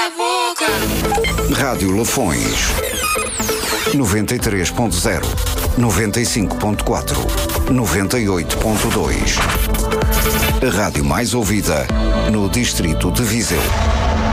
a boca. Rádio Lafões 93.0, 95.4, 98.2. A rádio mais ouvida no distrito de Viseu.